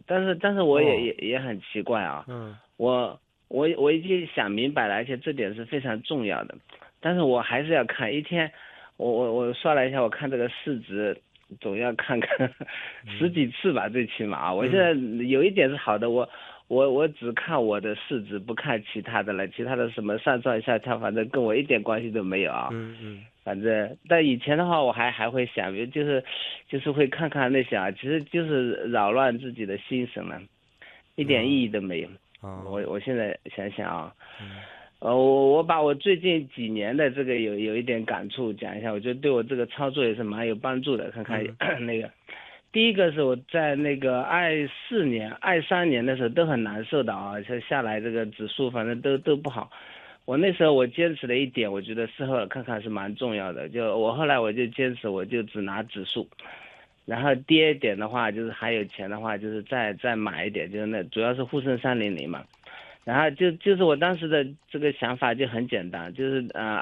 但是我也很奇怪啊。我已经想明白了，而且这点是非常重要的，但是我还是要看一天。我刷了一下，我看这个市值总要看看十几次吧，最起码啊。我现在有一点是好的，我只看我的市值，不看其他的了，其他的什么上蹿下跳，反正跟我一点关系都没有啊。反正但以前的话，我还会想，就是会看看那些啊，其实就是扰乱自己的心神了，一点意义都没有。我现在想想啊。我把我最近几年的这个有一点感触讲一下，我觉得对我这个操作也是蛮有帮助的。看看那个，第一个是我在那个24年、23年的时候都很难受的啊，下来这个指数反正都不好。我那时候我坚持了一点，我觉得事后看看是蛮重要的。就我后来我就坚持，我就只拿指数，然后跌一点的话，就是还有钱的话，就是再买一点，就是那主要是沪深300嘛。然后就是我当时的这个想法就很简单，就是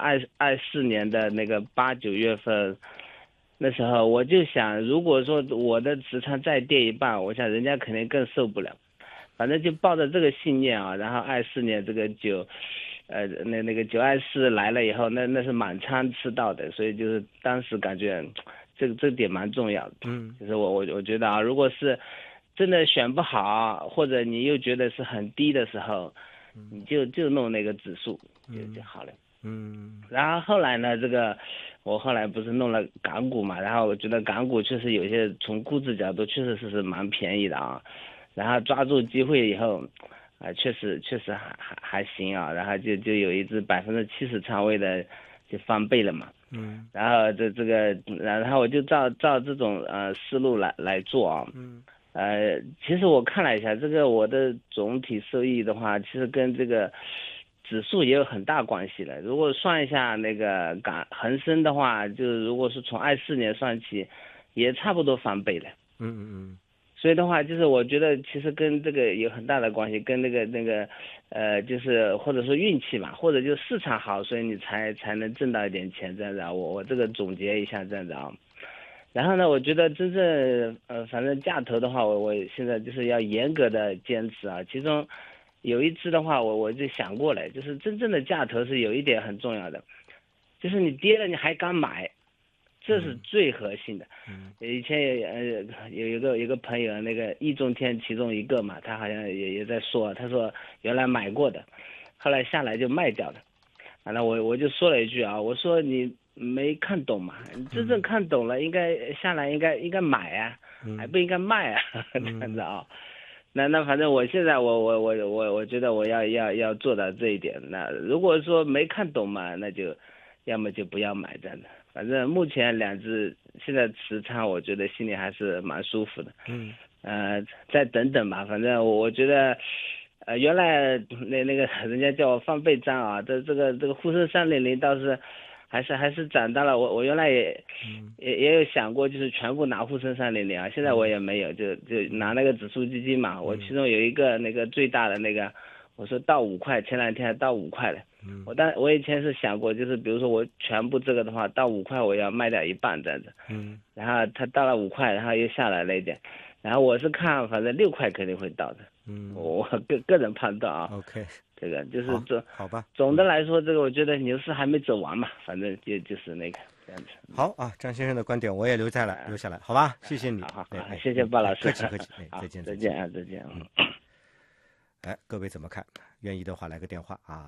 24年的那个8、9月份，那时候我就想，如果说我的持仓再跌一半，我想人家肯定更受不了。反正就抱着这个信念啊，然后24年这个那个924来了以后，那是满仓吃到的，所以就是当时感觉这点蛮重要的。就是我觉得啊，如果是真的选不好，或者你又觉得是很低的时候，你就弄那个指数就好了。然后后来呢，我后来不是弄了港股嘛，然后我觉得港股确实有些从估值角度确实是蛮便宜的啊，然后抓住机会以后，确实还行啊，然后就有一只70%仓位的就翻倍了嘛。然后然后我就照这种思路来做啊。其实我看了一下，这个我的总体收益的话，其实跟这个指数也有很大关系的。如果算一下那个恒生的话，就是如果是从24年算起，也差不多翻倍了。所以的话，就是我觉得其实跟这个有很大的关系，跟那个就是或者说运气嘛，或者就市场好，所以你才能挣到一点钱这样子啊。我这个总结一下这样子啊。然后呢，我觉得真正反正价投的话，我现在就是要严格的坚持啊。其中有一次的话，我就想过了，就是真正的价投是有一点很重要的，就是你跌了你还敢买，这是最核心的。以前有个朋友，那个易中天其中一个嘛，他好像也在说，他说原来买过的，后来下来就卖掉了。那我就说了一句啊，我说你没看懂嘛，你真正看懂了，应该下来应该买啊，还不应该卖啊，这样子啊。那反正我现在我觉得我要做到这一点。那如果说没看懂嘛，那就要么就不要买这样的。反正目前2只现在持仓，我觉得心里还是蛮舒服的。再等等吧，反正我觉得。原来那个人家叫我放倍涨啊，这个沪深300倒是还是涨到了。我原来也有想过，就是全部拿沪深300啊，现在我也没有，就拿那个指数基金嘛。我其中有一个那个最大的那个，我说到5块，前2天还到5块了。我以前是想过，就是比如说我全部这个的话，到5块我要卖掉一半这样子。然后它到了5块，然后又下来了一点。然后我是看，反正6块肯定会到的。我个人判断啊。 OK， 这个就是好吧。 总的来说，这个我觉得牛市还没走完嘛，反正就是那个这样子。 好啊，张先生的观点我也留下来，好吧？谢谢你。 好，谢谢鲍老师。 客气。再见。 再见。 各位怎么看？愿意的话来个电话啊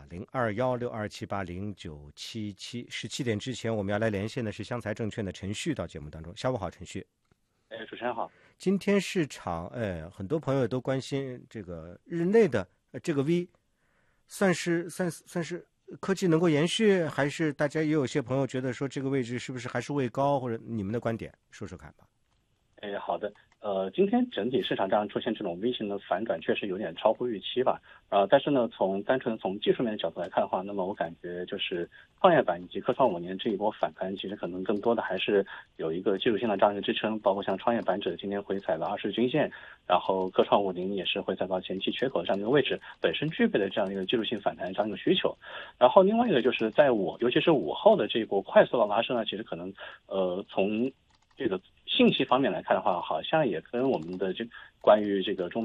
，021627809777。17点之前我们要来连线的是湘财证券的陈旭到节目当中。下午好，陈旭。 主持人好。 今天市场很多朋友都关心这个日内的这个 V， 算是科技能够延续，还是大家也有些朋友觉得说这个位置是不是还是位高，或者你们的观点说说看吧。 好的。今天整体市场上出现这种 V 型的反转，确实有点超乎预期吧。但是呢，单纯从技术面的角度来看的话，那么我感觉就是创业板以及科创5年这一波反弹，其实可能更多的还是有一个技术性的这样一个支撑，包括像创业板指今天回踩了20均线，然后科创50也是回踩到前期缺口这样一个位置，本身具备的这样一个技术性反弹这样一个需求。然后另外一个就是尤其是午后的这一波快速的拉升呢，其实可能从这个信息方面来看的话，好像也跟我们的关于这个中